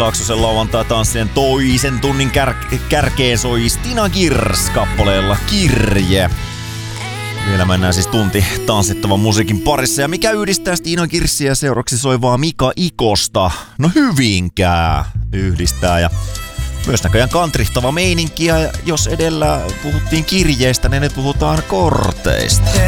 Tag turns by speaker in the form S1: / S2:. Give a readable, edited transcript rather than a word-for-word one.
S1: Laaksosen lauantai-tanssien toisen tunnin kärkeen soi Stina Girs kappaleella Kirje. Vielä mennään siis tunti tanssittavan musiikin parissa. Ja mikä yhdistää Stina Girsiä seuraksi soivaa Mika Ikosta? No Hyvinkää yhdistää ja myös näköjään kantrihtava meininki. Ja jos edellä puhuttiin kirjeistä, niin nyt puhutaan korteista.